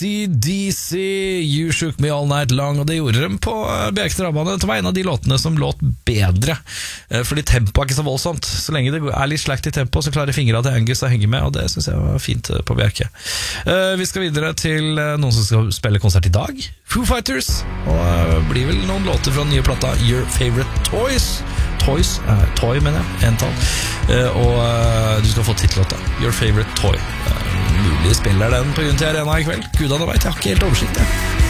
AC/DC, You Shook Me All Night Long, og det gjorde de på Bjerke Travbane. Det var en av de låtene som låt bedre, fordi tempoet er ikke så voldsomt. Så lenge det er litt slakt i tempo, så klarer fingrene til Angus å henge med, og det synes jeg var fint på Bjerke. Vi skal videre til noen som skal spille konsert i dag, Foo Fighters, og blir vel noen låter fra den nye plata Your Favorite Toy mener jeg, entall. Og du skal få titellåta Your Favorite Toy. Mulig spiller den på Unity Arena i kveld. Gudene vet, jeg har ikke helt oversikt.